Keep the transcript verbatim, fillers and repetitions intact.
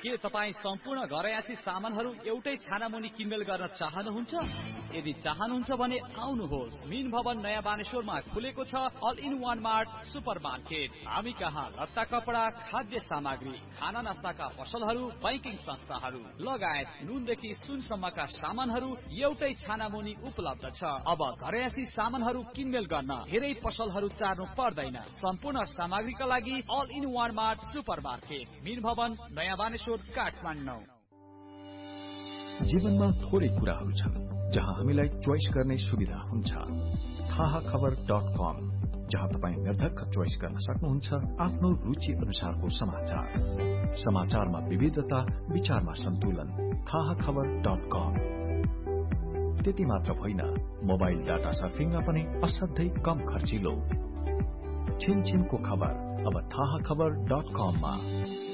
के तपाई सम्पूर्ण घरयासी सामानहरू एउटै छानामुनि किनमेल गर्न चाहनुहुन्छ? यदि चाहनुहुन्छ भने आउनुहोस्। मीन भवन नयाँ बानेश्वरमा खुलेको छ all in one mart super market. हामी कहाँ लत्ता कपडा, खाद्य सामग्री, खाना नास्ताका पसलहरू, बैंकिङ संस्थाहरू लगायत नुनदेखि सुनसम्मका सामानहरू एउटै छानामुनि उपलब्ध छ। अब घरयासी सामानहरू किनमेल गर्न धेरै पसलहरू चार्नु पर्दैन। सम्पूर्ण सामग्रीका लागि all in one mart super market, मीन भवन नयाँ बानेश्वर, काठमाडौँ। जीवनमा थोरै कुराहरू छन् जहाँ हामीलाई चोइस गर्ने सुविधा हुन्छ। थाहा खबर डट कम, जहाँ तपाईँ निर्धक्क चोइस गर्न सक्नुहुन्छ आफ्नो रुचि अनुसारको समाचार। समाचारमा विविधता, विचारमा सन्तुलन। थाहा खबर डट कम। त्यति मात्र होइन, मोबाइल डाटा सर्फिङमा पनि असाध्यै कम खर्चिलो। छिनछिनको खबर अब थाहा खबर डट कममा।